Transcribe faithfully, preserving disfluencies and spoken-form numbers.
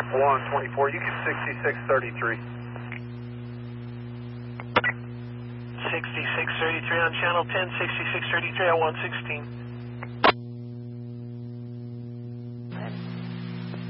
one twenty-four, you get sixty-six thirty-three. sixty-six thirty-three on channel ten, sixty-six thirty-three on one sixteen.